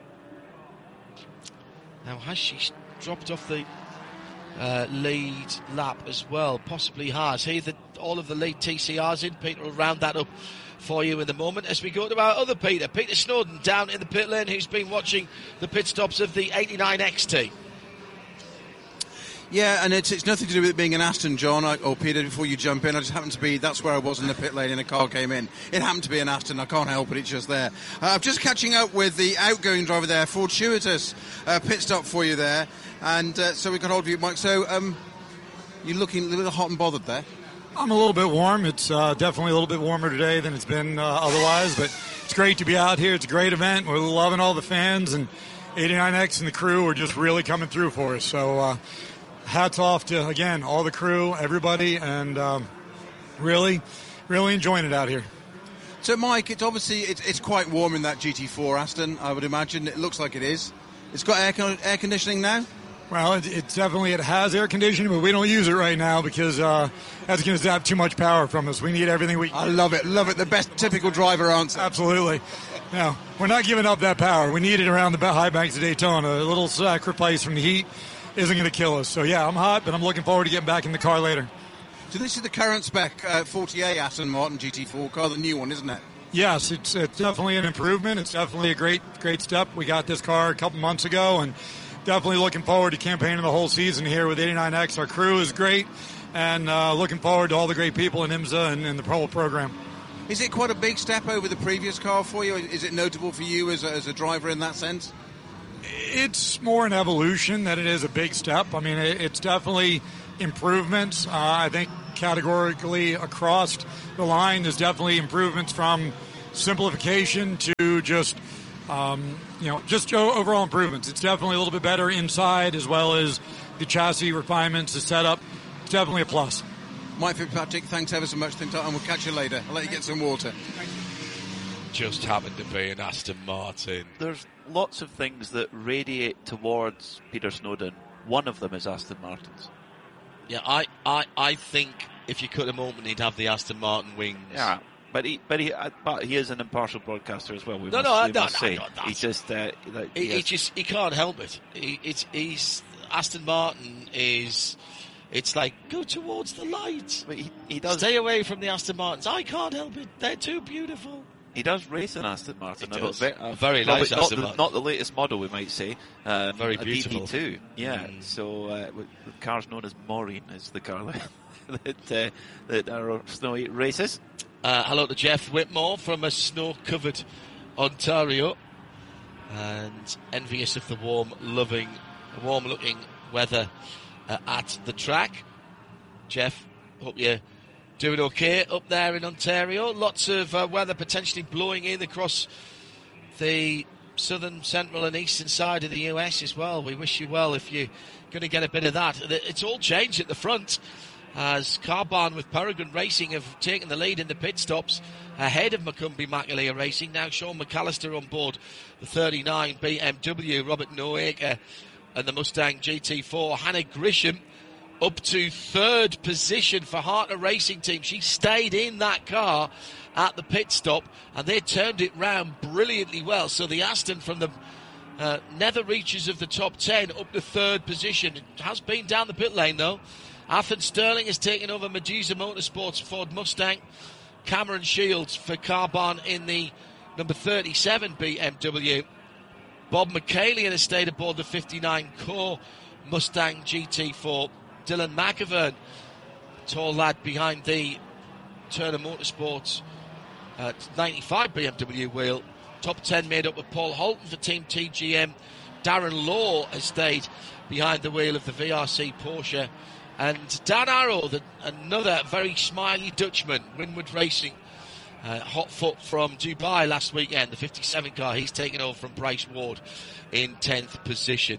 Now, has she dropped off the uh, lead lap as well? Possibly has. Here, the, all of the lead T C Rs in. Peter will round that up for you in the moment as we go to our other Peter, Peter Snowden, down in the pit lane, who's been watching the pit stops of the eighty-nine X T. Yeah, and it's it's nothing to do with it being an Aston, John, I, or Peter, before you jump in. I just happened to be, that's where I was in the pit lane and a car came in. It happened to be an Aston, I can't help it, it's just there. Uh, I'm just catching up with the outgoing driver there, fortuitous uh, pit stop for you there, and uh, so we got hold of you, Mike. So um, you're looking a little hot and bothered there. I'm a little bit warm. It's uh, definitely a little bit warmer today than it's been uh, otherwise, but it's great to be out here. It's a great event. We're loving all the fans, and eighty-nine X and the crew are just really coming through for us. So uh, hats off to, again, all the crew, everybody, and um, really, really enjoying it out here. So, Mike, it's obviously it's, it's quite warm in that G T four Aston, I would imagine. It looks like it is. It's got air, con- air conditioning now? Well, it, it definitely it has air conditioning, but we don't use it right now because uh, that's going to zap too much power from us. We need everything we can. I love it, love it. The best typical driver answer. Absolutely. Now, we're not giving up that power. We need it around the high banks of Daytona. A little sacrifice from the heat isn't going to kill us. So, yeah, I'm hot, but I'm looking forward to getting back in the car later. So this is the current spec uh, forty-eight Aston Martin G T four car, the new one, isn't it? Yes, it's, it's definitely an improvement. It's definitely a great, great step. We got this car a couple months ago, and definitely looking forward to campaigning the whole season here with eighty-nine X. Our crew is great, and uh, looking forward to all the great people in IMSA and, and the whole program. Is it quite a big step over the previous car for you? Is it notable for you as a, as a driver in that sense? It's more an evolution than it is a big step. I mean, it, it's definitely improvements. Uh, I think categorically across the line, there's definitely improvements from simplification to just, um, you know, just overall improvements. It's definitely a little bit better inside as well as the chassis refinements, the setup. It's definitely a plus. Mike Fitzpatrick, thanks ever so much, and we'll catch you later. I'll let you get some water. Just happened to be an Aston Martin. There's lots of things that radiate towards Peter Snowden. One of them is Aston Martins. Yeah, I, I, I think if you cut him open, he'd have the Aston Martin wings. Yeah, but he, but he, but he is an impartial broadcaster as well. We no, must, no, I we don't. must say. He just, uh, like, he, he, he just, he can't help it. He, it's, he's Aston Martin is. It's like, go towards the light. But he, he does stay away from the Aston Martins. I can't help it. They're too beautiful. He does race an Aston Martin. He does. Very, uh, very nice not Aston the, Martin. Not the latest model, we might say. Um, very beautiful. A D P two. Yeah. Mm. So uh, the car's known as Maureen is the car that uh, that our snowy races. Uh, hello to Jeff Whitmore from a snow-covered Ontario, and envious of the warm, loving, warm-looking weather uh, at the track. Jeff, hope you're doing okay up there in Ontario. Lots of uh, weather potentially blowing in across the southern, central and eastern side of the U S as well. We wish you well if you're going to get a bit of that. It's all changed at the front as Carbahn with Peregrine Racing have taken the lead in the pit stops ahead of Macumbi Macalia Racing. Now Sean McAllister on board the thirty-nine B M W, Robert Noaker and the Mustang G T four. Hannah Grisham up to third position for Hartner Racing Team. She stayed in that car at the pit stop and they turned it round brilliantly well. So the Aston from the uh, nether reaches of the top ten up to third position. It has been down the pit lane though. Athen Sterling has taken over Medusa Motorsports Ford Mustang. Cameron Shields for Carbahn in the number thirty-seven B M W. Bob McCallion has stayed aboard the fifty-nine Core Mustang G T four. Dylan McAvern, tall lad behind the Turner Motorsports uh, ninety-five B M W wheel. Top ten made up of Paul Holton for Team T G M. Darren Law has stayed behind the wheel of the V R C Porsche. And Dan Arrow, the, another very smiley Dutchman, Winward Racing, uh, hot foot from Dubai last weekend, the fifty-seven car. He's taken over from Bryce Ward in tenth position.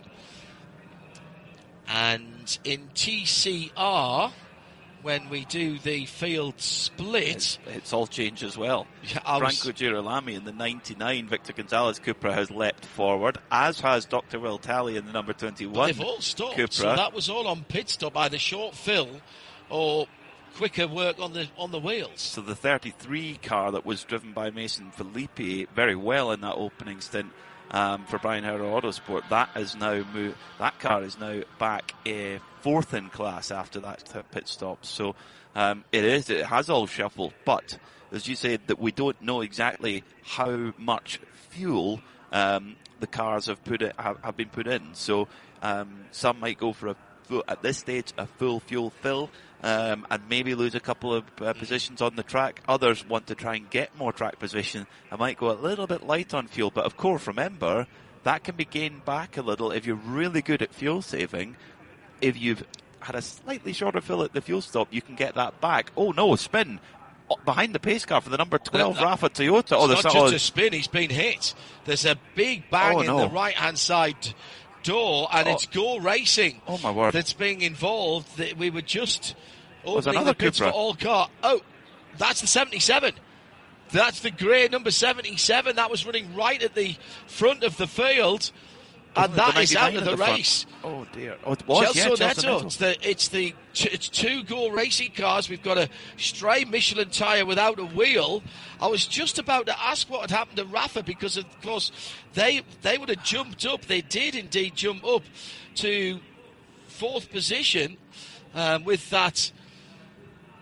And in T C R, when we do the field split, it's, it's all changed as well. Yeah, Franco Girolami in the ninety-nine Victor Gonzalez Cupra has leapt forward, as has Doctor Will Talley in the number twenty-one. But they've all stopped, Cupra. So that was all on pit stop, either short fill or quicker work on the on the wheels. So the thirty-three car that was driven by Mason Filippi very well in that opening stint um, for Brian Howard Autosport, that is now moved. That car is now back uh, fourth in class after that pit stop. So um, it is. It has all shuffled, but as you said, that we don't know exactly how much fuel um, the cars have put it, have, have been put in. So um, some might go for a full, at this stage a full fuel fill. Um, and maybe lose a couple of uh, positions on the track. Others want to try and get more track position and might go a little bit light on fuel. But of course, remember, that can be gained back a little if you're really good at fuel saving. If you've had a slightly shorter fill at the fuel stop, you can get that back. Oh no, spin behind the pace car for the number twelve no, Rafa Toyota. It's oh, not just oh, a spin, he's been hit. There's a big bang oh, in no. the right-hand side door, and oh. it's Go Racing oh, my word. that's being involved. That we were just opening another the pits Cupra. for all car. Oh, that's the seventy-seven. That's the grey number seventy-seven. That was running right at the front of the field. And oh, that is out of the, the race. Oh dear! Oh, it was, Chelsea yeah, Neto. Chelsea Neto. It's the it's the it's two Go Racing cars. We've got a stray Michelin tyre without a wheel. I was just about to ask what had happened to Rafa because of course they they would have jumped up. They did indeed jump up to fourth position um, with that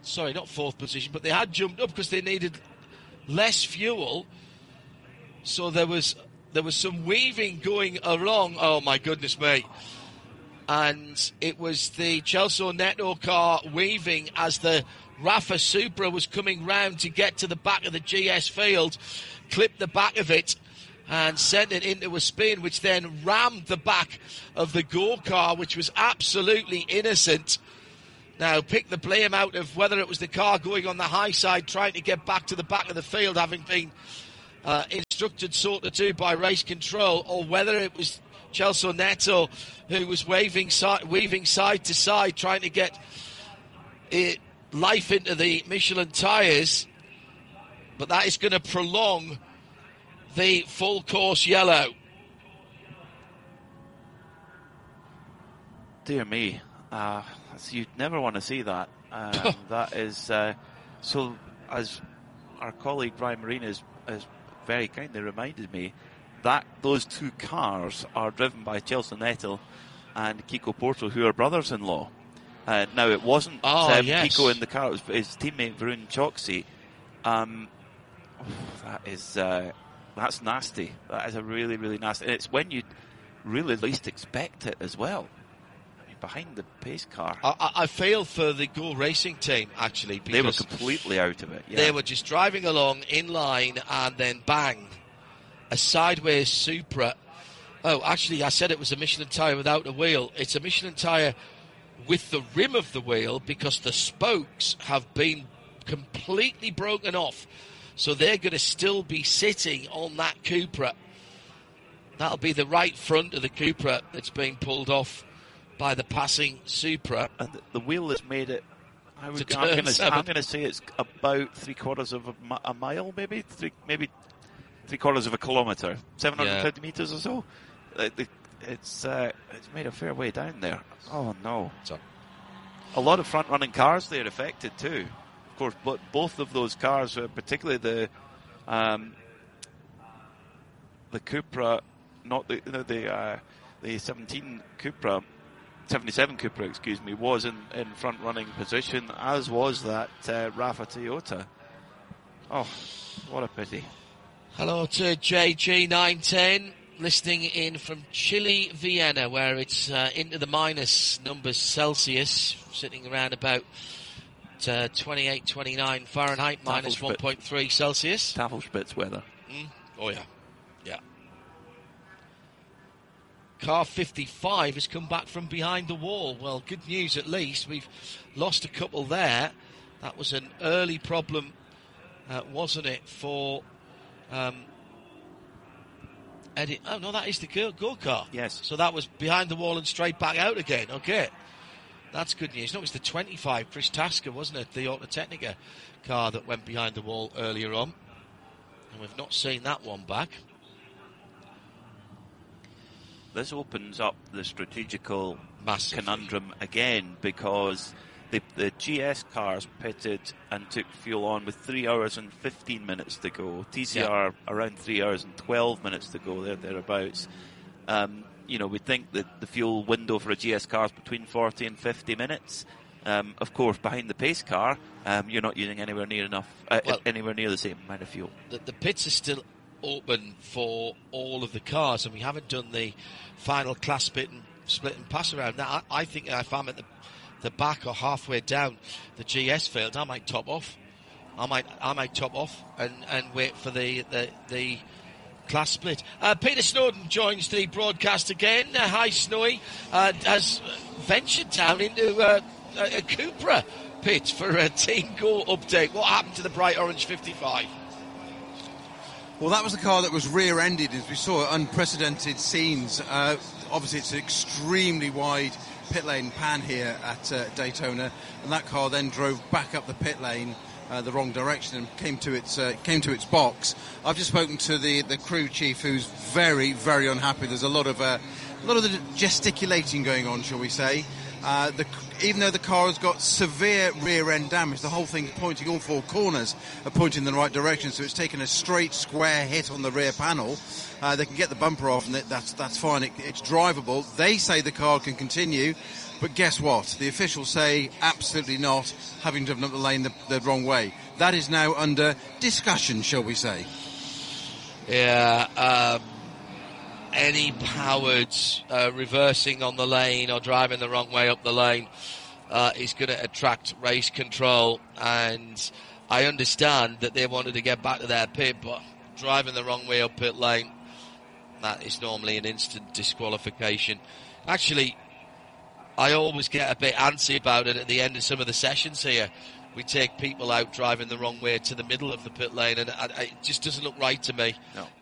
sorry, not fourth position, but they had jumped up because they needed less fuel. So there was there was some weaving going along. Oh my goodness me! And it was the Chelsea Neto car weaving as the Rafa Supra was coming round to get to the back of the G S field, clipped the back of it and sent it into a spin, which then rammed the back of the Gore car, which was absolutely innocent. Now, pick the blame out of whether it was the car going on the high side trying to get back to the back of the field, having been uh, instructed sort of to by race control, or whether it was Chelsea Neto who was waving si- weaving side to side trying to get it, life into the Michelin tyres. But that is going to prolong the full course yellow. Dear me, uh, you'd never want to see that. Um, that is uh, so. As our colleague Brian Marine has, has very kindly reminded me, that those two cars are driven by Chelsea Neto and Kiko Porto, who are brothers-in-law. Uh, now it wasn't oh, um, yes. Kiko in the car; it was his teammate Varun Choksi. Um, oh, that is. Uh, That's nasty. That is a really, really nasty. And it's when you really least expect it as well. I mean, behind the pace car. I, I feel for the Gore Racing team, actually. Because they were completely out of it. Yeah. They were just driving along in line and then bang, a sideways Supra. Oh, actually, I said it was a Michelin tyre without a wheel. It's a Michelin tyre with the rim of the wheel because the spokes have been completely broken off. So they're going to still be sitting on that Cupra. That'll be the right front of the Cupra that's being pulled off by the passing Supra. And the, the wheel has made it, I would, To I'm turn going seven. to say it's about three quarters of a, mi- a mile, maybe? Three, maybe three quarters of a kilometre. seven hundred fifty Yeah. metres or so. Uh, the, it's, uh, it's made a fair way down there. Oh, no. So. A lot of front-running cars there affected too. Of course, but both of those cars, uh, particularly the um, the Cupra, not the the the, uh, the seventeen Cupra, seventy-seven Cupra, excuse me, was in, in front running position, as was that uh, Rafa Toyota. Oh, what a pity. Hello to J G nine ten, listening in from chilly Vienna, where it's uh, into the minus numbers Celsius, sitting around about Uh, twenty-eight, twenty-nine Fahrenheit, minus one point three Celsius. Tafelspitz weather. Mm. Oh, yeah. Yeah. Car fifty-five has come back from behind the wall. Well, good news at least. We've lost a couple there. That was an early problem, uh, wasn't it, for um, Eddie? Oh, no, that is the Gore car. Yes. So that was behind the wall and straight back out again. Okay. That's good news. No, it was the twenty-five, Chris Tasker, wasn't it? The Autotechnica car that went behind the wall earlier on. And we've not seen that one back. This opens up the strategical Massively. conundrum again, because the, the G S cars pitted and took fuel on with three hours and fifteen minutes to go. T C R yeah. around three hours and twelve minutes to go, there, thereabouts. Um, You know, we think that the fuel window for a G S car is between forty and fifty minutes. Um, of course, behind the pace car, um, you're not using anywhere near enough, uh, well, anywhere near the same amount of fuel. The, the pits are still open for all of the cars, and we haven't done the final class split and split and pass around. Now, I, I think if I'm at the the back or halfway down the G S field, I might top off. I might I might top off and, and wait for the the. the class split. Uh, Peter Snowden joins the broadcast again. Uh, hi, Snowy. Uh, has ventured down into uh, a, a Cupra pit for a Team Go update. What happened to the bright orange fifty-five? Well, that was the car that was rear-ended, as we saw unprecedented scenes. Uh, obviously, it's an extremely wide pit lane pan here at uh, Daytona, and that car then drove back up the pit lane Uh, the wrong direction and came to its uh, came to its box. I've just spoken to the, the crew chief, who's very very unhappy. There's a lot of uh, a lot of the gesticulating going on, shall we say? Uh, the, even though the car has got severe rear end damage, the whole thing pointing, all four corners are pointing in the right direction, so it's taken a straight square hit on the rear panel. Uh, they can get the bumper off, and it, that's that's fine. It, it's drivable. They say the car can continue, but guess what? The officials say absolutely not, having driven up the lane the, the wrong way. That is now under discussion, shall we say? Yeah. Um, any powered uh, reversing on the lane or driving the wrong way up the lane uh, is going to attract race control, and I understand that they wanted to get back to their pit, but driving the wrong way up pit lane, that is normally an instant disqualification. Actually, I always get a bit antsy about it at the end of some of the sessions here. We take people out driving the wrong way to the middle of the pit lane, and it just doesn't look right to me. No.